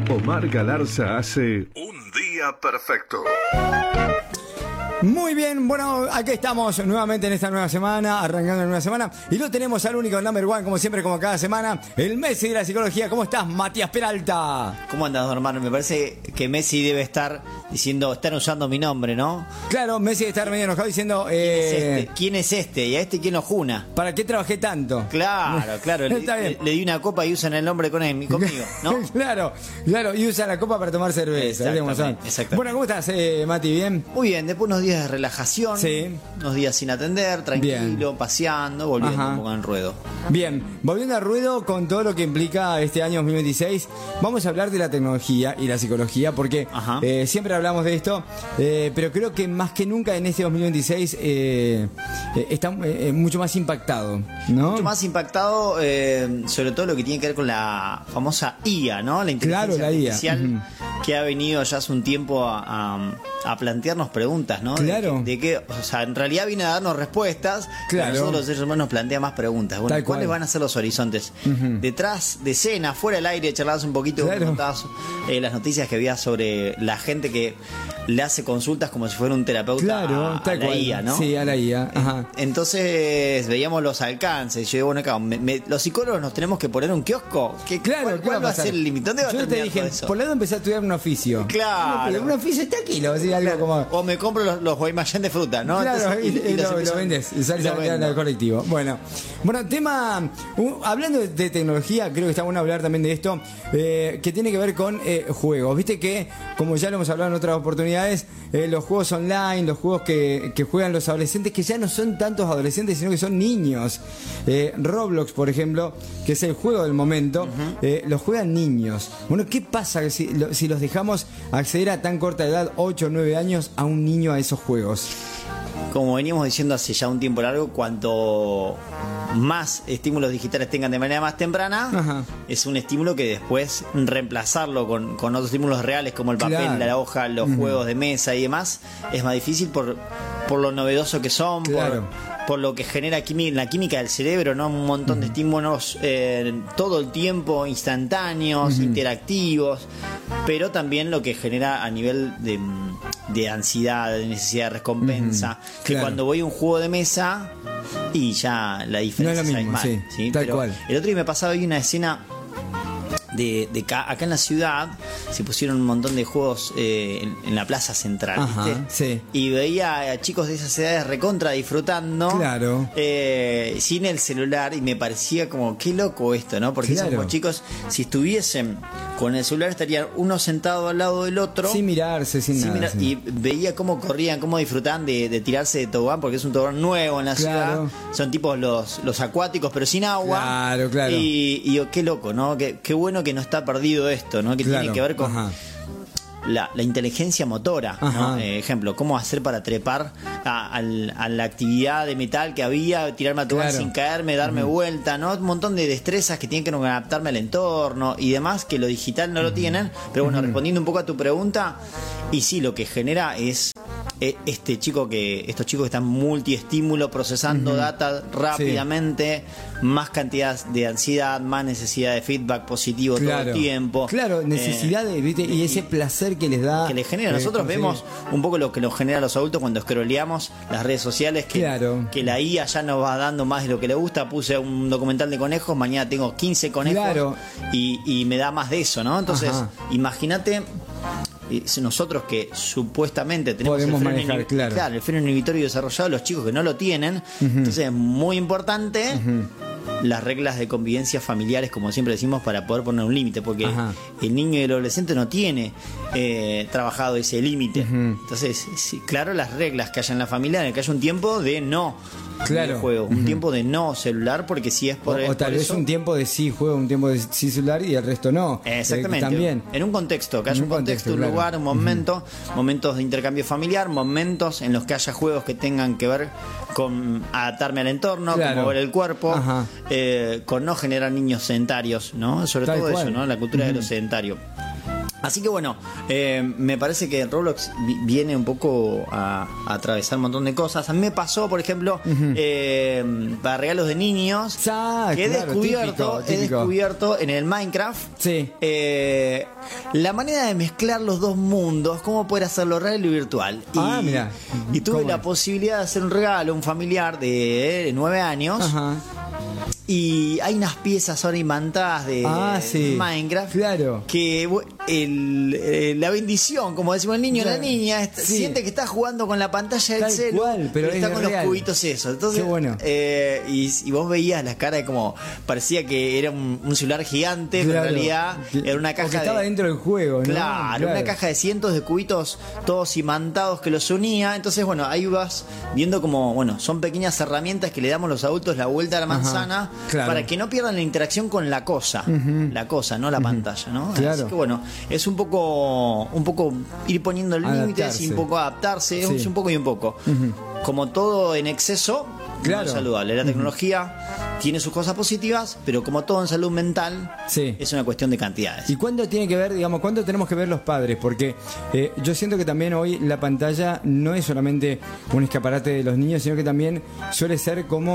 Omar Galarza hace Un Día Perfecto. Muy bien, bueno, aquí estamos nuevamente en esta nueva semana, arrancando la nueva semana, y lo tenemos al único number one, como siempre, como cada semana, el Messi de la psicología. ¿Cómo estás, Matías Peralta? ¿Cómo andas, hermano? Me parece que Messi debe estar diciendo, están usando mi nombre, ¿no? Claro, Messi debe estar medio enojado diciendo... ¿Quién es este? ¿Y a este quién lo juna? ¿Para qué trabajé tanto? Claro. le di una copa y usan el nombre conmigo, ¿no? Claro, y usa la copa para tomar cerveza. Exactamente. Bueno, ¿cómo estás, Mati? ¿Bien? Muy bien, después unos días de relajación, sí. Unos días sin atender, tranquilo, bien. Paseando, volviendo un poco en ruedo. Bien, volviendo al ruedo con todo lo que implica este año 2026, vamos a hablar de la tecnología y la psicología, porque siempre hablamos de esto, pero creo que más que nunca en este 2026 está mucho más impactado, ¿no? Mucho más impactado, sobre todo lo que tiene que ver con la famosa IA, ¿no? La inteligencia artificial, que ha venido ya hace un tiempo a plantearnos preguntas, ¿no? Claro. De que, o sea, en realidad viene a darnos respuestas, claro. Nosotros los seres humanos nos plantea más preguntas. Bueno, ¿cuáles van a ser los horizontes? Detrás de escena, fuera del aire, charlabas un poquito, contabas las noticias que había sobre la gente que le hace consultas como si fuera un terapeuta a la IA, ¿no? Sí, a la IA. Entonces veíamos los alcances. Yo digo, bueno, acá, los psicólogos nos tenemos que poner un kiosco. ¿Cuál va a ser el límite? ¿Dónde va a terminar te dije, todo eso? por lado empecé a estudiar un oficio. Claro. Un oficio está aquí, ¿no? ¿Sí? Algo como... O me compro los Guaymallén de fruta, ¿no? Claro, entonces, lo vendes y sales al colectivo. Bueno, tema, hablando de tecnología, creo que está bueno hablar también de esto, que tiene que ver con juegos. Viste que, como ya lo hemos hablado en otras oportunidades, los juegos online, los juegos que juegan los adolescentes, que ya no son tantos adolescentes, sino que son niños. Roblox, por ejemplo, que es el juego del momento, los juegan niños. Bueno, ¿qué pasa si los dejamos acceder a tan corta edad, 8 o 9 años, a un niño a esos juegos? Como veníamos diciendo hace ya un tiempo largo, cuanto más estímulos digitales tengan de manera más temprana, es un estímulo que después reemplazarlo con otros estímulos reales como el papel, la hoja, los juegos de mesa y demás, es más difícil por lo novedoso que son, por lo que genera la química del cerebro, ¿no? Un montón de estímulos todo el tiempo, instantáneos, interactivos, pero también lo que genera a nivel de ansiedad, de necesidad de recompensa, que cuando voy a un juego de mesa y ya la diferencia no es lo mismo, ¿sí? Tal pero cual. El otro día me pasaba hoy una escena acá en la ciudad se pusieron un montón de juegos en la plaza central, ¿viste? Sí. Y veía a chicos de esas edades recontra disfrutando, sin el celular, y me parecía como qué loco esto, ¿no? Porque esos chicos, si estuviesen con el celular, estarían uno sentado al lado del otro sin mirarse, sin nada. Y veía cómo corrían, cómo disfrutaban de tirarse de tobogán, porque es un tobogán nuevo en la ciudad. Son tipos los acuáticos, pero sin agua. Claro. Y yo, qué loco, ¿no? Qué bueno que no está perdido esto, ¿no? Que tiene que ver con la inteligencia motora, ¿no? Ejemplo, cómo hacer para trepar a la actividad de metal que había, tirarme a tobogán sin caerme, darme vuelta, ¿no? Un montón de destrezas que tienen que ver con adaptarme al entorno y demás, que lo digital no lo tienen. Pero bueno, respondiendo un poco a tu pregunta, y sí, lo que genera es estos chicos que están multiestímulo, procesando data rápidamente, más cantidad de ansiedad, más necesidad de feedback positivo todo el tiempo. Necesidad ¿viste? Y ese placer que les da. Que les genera. Nosotros vemos un poco lo que nos genera a los adultos cuando scrolleamos las redes sociales, que la IA ya nos va dando más de lo que le gusta. Puse un documental de conejos, mañana tengo 15 conejos y me da más de eso, ¿no? Entonces, imagínate. Nosotros que supuestamente tenemos podemos manejar, el freno inhibitorio desarrollado, los chicos que no lo tienen, entonces es muy importante las reglas de convivencia familiares, como siempre decimos, para poder poner un límite, porque el niño y el adolescente no tiene trabajado ese límite. Entonces, claro, las reglas que haya en la familia, en el que haya un tiempo de no juego, un tiempo de no celular, porque si es por o tal vez un tiempo de sí juego, un tiempo de sí celular y el resto no. Exactamente. También. En un contexto, que haya un contexto, un lugar, un momento, momentos de intercambio familiar, momentos en los que haya juegos que tengan que ver con adaptarme al entorno, con mover el cuerpo, con no generar niños sedentarios, ¿no? Sobre todo eso, ¿no? La cultura de lo sedentario. Así que bueno, me parece que Roblox viene un poco a atravesar un montón de cosas. A mí me pasó, por ejemplo, para regalos de niños, que he descubierto en el Minecraft la manera de mezclar los dos mundos, cómo poder hacerlo real y virtual. Mira. Y tuve la posibilidad de hacer un regalo a un familiar de 9 años. Ajá. Y hay unas piezas ahora imantadas de Minecraft. Claro. Que la bendición, como decimos el niño, la niña siente que está jugando con la pantalla del celu, pero está con real. los cubitos eso. Entonces, qué bueno. Y vos veías las caras de como parecía que era un celular gigante, pero en realidad era una caja que estaba dentro del juego, ¿no? Claro, una caja de cientos de cubitos todos imantados que los unía. Entonces, bueno, ahí vas viendo como, bueno, son pequeñas herramientas que le damos los adultos la vuelta a la manzana. Claro. Para que no pierdan la interacción con la cosa, la cosa, no la pantalla, ¿no? Claro. Así que bueno, es un poco ir poniendo límites y un poco adaptarse, es un poco y un poco. Como todo en exceso, no es saludable. La tecnología tiene sus cosas positivas, pero como todo en salud mental, es una cuestión de cantidades. ¿Y cuándo tiene que ver, digamos, cuándo tenemos que ver los padres? Porque yo siento que también hoy la pantalla no es solamente un escaparate de los niños, sino que también suele ser como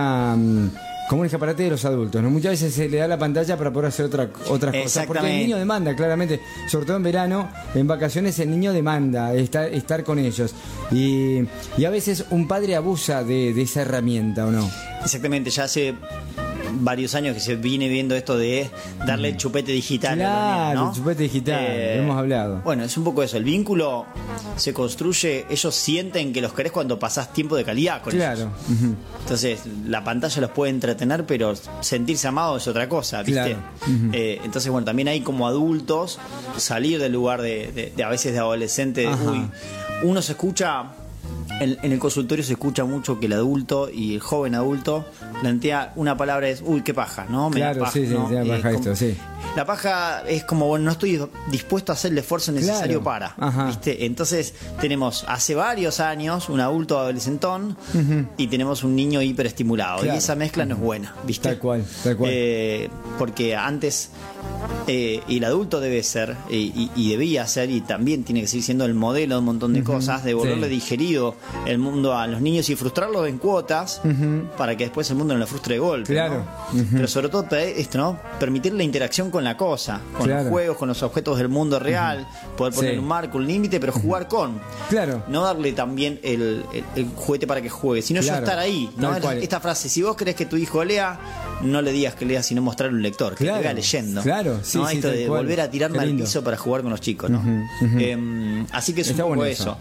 un escaparate de los adultos, ¿no? Muchas veces se le da la pantalla para poder hacer otras cosas. Porque el niño demanda, claramente, sobre todo en verano, en vacaciones, el niño demanda estar con ellos. Y a veces un padre abusa de esa herramienta, ¿o no? Exactamente, ya hace varios años que se viene viendo esto de darle el chupete digital a los niños, ¿no? El chupete digital, hemos hablado. Bueno, es un poco eso, el vínculo se construye, ellos sienten que los querés cuando pasás tiempo de calidad con ellos. Entonces, la pantalla los puede entretener, pero sentirse amado es otra cosa, ¿viste? Entonces, bueno, también hay como adultos salir del lugar de a veces de adolescente, uno se escucha. En el consultorio se escucha mucho que el adulto y el joven adulto plantea una palabra es, qué paja, ¿no? Me da paja, ¿no? Paja esto, La paja es como, bueno, no estoy dispuesto a hacer el esfuerzo necesario para, ¿viste? Entonces tenemos hace varios años un adulto adolescentón y tenemos un niño hiperestimulado y esa mezcla no es buena, ¿viste? Tal cual. Porque antes y el adulto debe ser y debía ser y también tiene que seguir siendo el modelo de un montón de cosas, de volverle digerido el mundo a los niños y frustrarlos en cuotas para que después el mundo no lo frustre de golpe, ¿no? Pero sobre todo esto, ¿no? Permitir la interacción con la cosa, con los juegos, con los objetos del mundo real, poder poner un marco, un límite, pero jugar con, no darle también el juguete para que juegue, sino yo estar ahí, ¿no? Esta frase, si vos querés que tu hijo lea, no le digas que lea, sino mostrarle un lector, que vaya leyendo, ¿no? Esto de volver a tirarme al piso para jugar con los chicos, ¿no? Así que es un poco eso.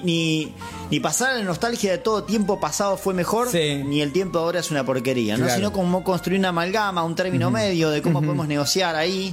Ni pasar la nostalgia de todo tiempo pasado fue mejor, ni el tiempo ahora es una porquería, ¿no? Sino como construir una amalgama, un término medio de cómo podemos negociar ahí.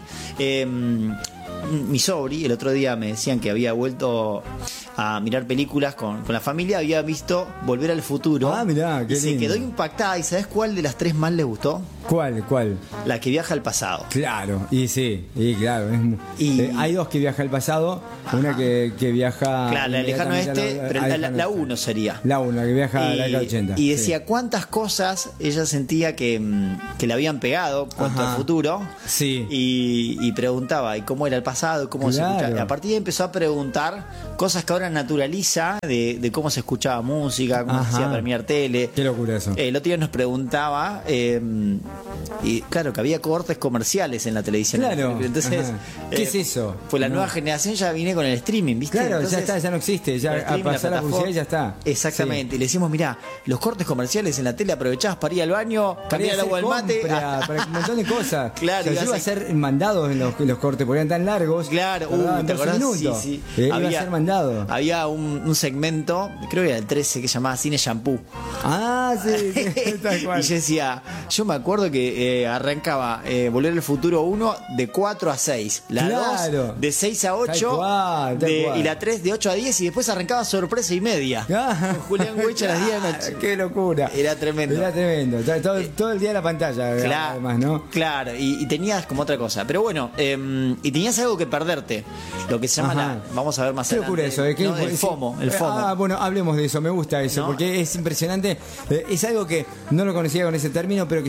Mi sobri, el otro día me decían que había vuelto a mirar películas con la familia, había visto Volver al Futuro. Mirá, qué lindo. Se quedó impactada. ¿Y sabes cuál de las tres más le gustó? ¿Cuál? La que viaja al pasado. Claro, claro. Hay dos que viajan al pasado. Una que viaja. Claro, la lejano pero la 1 sería. La 1, que viaja a la década 80. Y decía cuántas cosas ella sentía que le habían pegado cuanto al futuro. Y preguntaba, ¿y cómo era el pasado? ¿Cómo se escuchaba? Y a partir de ahí empezó a preguntar cosas que ahora naturaliza de cómo se escuchaba música, cómo se hacía premiar tele. Qué locura eso. El otro día nos preguntaba. Y claro, que había cortes comerciales en la televisión. Claro. Entonces, ¿qué es eso? Pues la nueva generación ya viene con el streaming, ¿viste? Claro, entonces, ya no existe. Ya a pasar la publicidad ya está. Exactamente. Y le decimos, mirá, los cortes comerciales en la tele aprovechabas para ir al baño, cambiar el agua del mate. Para un montón de cosas. Claro. Iba a ser mandados en los cortes, porque eran tan largos. Claro, ¿te acordás? Sí. Iba a ser mandado. Había un segmento, creo que era el 13, que se llamaba Cine Shampoo. Sí, tal cual. Y yo decía, yo me acuerdo que arrancaba Volver al Futuro 1 de 4 a 6, la 2 de 6 a 8 tal cual. Y la 3 de 8 a 10 y después arrancaba Sorpresa y Media con Julián Weich a las 10 de la noche. ¡Qué locura! Era tremendo. Todo el día en la pantalla, además, ¿no? Claro, y tenías como otra cosa. Pero bueno, y tenías algo que perderte. Lo que se llama vamos a ver más adelante. ¿Qué ocurre eso? El FOMO. El FOMO. Bueno, hablemos de eso, me gusta eso, porque es impresionante. Es algo que no lo conocía con ese término, pero que siempre pienso.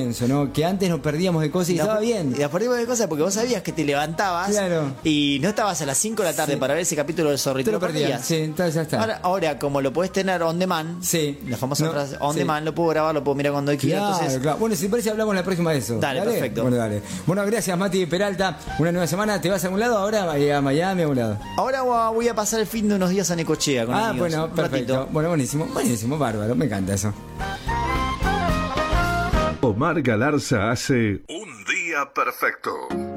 comienzo, ¿no? Que antes nos perdíamos de cosas y estaba bien. Y nos perdíamos de cosas porque vos sabías que te levantabas y no estabas a las 5 de la tarde para ver ese capítulo del Zorrito. Te lo perdías. Sí, entonces ya está. Ahora, como lo podés tener on demand, la famosa frase on demand, lo puedo grabar, lo puedo mirar cuando quiera. Entonces... Claro. Bueno, si te parece, hablamos la próxima de eso. Dale, perfecto. Bueno, dale. Bueno, gracias, Mati Peralta. Una nueva semana. ¿Te vas a algún lado ahora? A Miami, a algún lado. Ahora voy a pasar el fin de unos días a Necochea con amigos. Bueno, perfecto. Bueno, buenísimo, bárbaro. Me encanta eso. Omar Galarza hace Un Día Perfecto.